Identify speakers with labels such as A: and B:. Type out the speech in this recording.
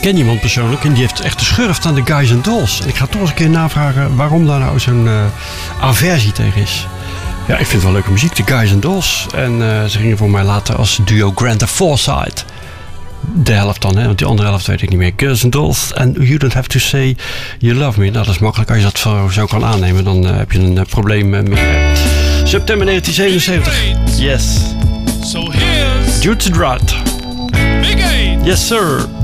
A: ken iemand persoonlijk en die heeft echt de schurft aan de Guys and Dolls. En ik ga toch eens een keer navragen waarom daar nou zo'n aversie tegen is. Ja, ik vind het wel leuke muziek, de Guys and Dolls. En ze gingen voor mij later als duo Grant Forsyth. De helft dan, hè? Want die andere helft weet ik niet meer. Guys and Dolls en You Don't Have To Say You Love Me. Nou, dat is makkelijk. Als je dat zo kan aannemen, dan heb je een probleem meer. September 1977. Yes. Jude Drott. Yes, sir.